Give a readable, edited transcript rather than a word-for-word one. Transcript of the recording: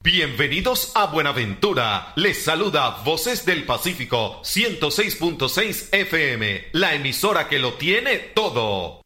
Bienvenidos a Buenaventura. Les saluda Voces del Pacífico 106.6 FM, la emisora que lo tiene todo.